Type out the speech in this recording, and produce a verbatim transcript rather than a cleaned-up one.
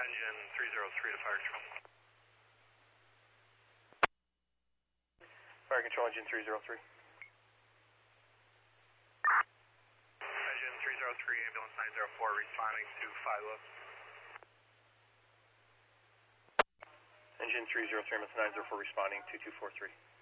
Engine three zero three to fire control. Fire control, engine three zero three. Engine three zero three, ambulance nine zero four, responding to Philo. Engine three zero three, ambulance nine zero four, responding to two four three.